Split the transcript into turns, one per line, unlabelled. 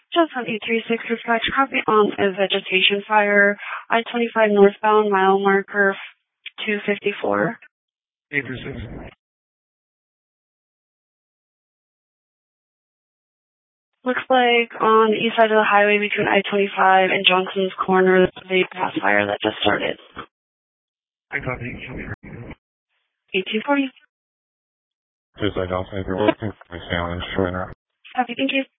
Just on 836 dispatch, copy on a vegetation fire, I-25 northbound, mile marker 254.
836.
Looks like on the east side of the highway between I-25 and Johnson's Corner, there's a pass fire that just started.
I copy.
1840.
Just like I'll say, if you're working for me, Shannon, just interrupt.
Copy, thank you.